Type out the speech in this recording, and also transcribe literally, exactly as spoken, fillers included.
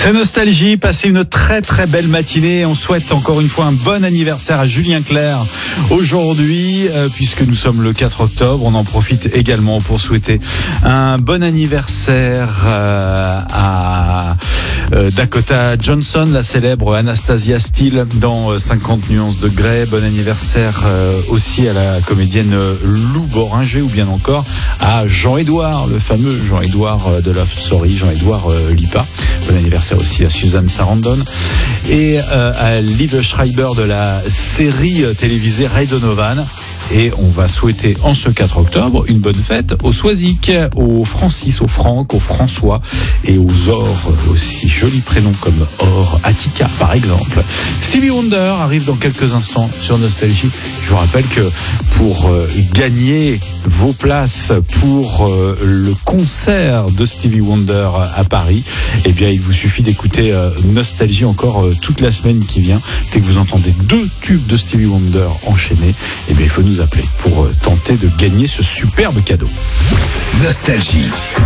C'est Nostalgie, passez une très très belle matinée. On souhaite encore une fois un bon anniversaire à Julien Clerc aujourd'hui, euh, puisque nous sommes le quatre octobre. On en profite également pour souhaiter un bon anniversaire euh, à euh, Dakota Johnson, la célèbre Anastasia Steele dans euh, cinquante nuances de Grey. Bon anniversaire euh, aussi à la comédienne Lou Boringer, ou bien encore à Jean-Édouard, le fameux Jean-Édouard euh, de Love Story, Jean-Édouard euh, Lipa. Bon anniversaire aussi à Suzanne Sarandon et euh, à Liv Schreiber de la série télévisée Ray Donovan. Et on va souhaiter en ce quatre octobre une bonne fête aux Soisic, aux Francis, aux Franck, aux François et aux Or, aussi jolis prénoms comme Or, Attica par exemple. Stevie Wonder arrive dans quelques instants sur Nostalgie. Je vous rappelle que pour euh, gagner vos places pour euh, le concert de Stevie Wonder à Paris, eh bien il vous suffit d'écouter euh, Nostalgie encore euh, toute la semaine qui vient. Dès que vous entendez deux tubes de Stevie Wonder enchaînés, eh bien il faut nous appeler pour euh, tenter de gagner ce superbe cadeau. Nostalgie.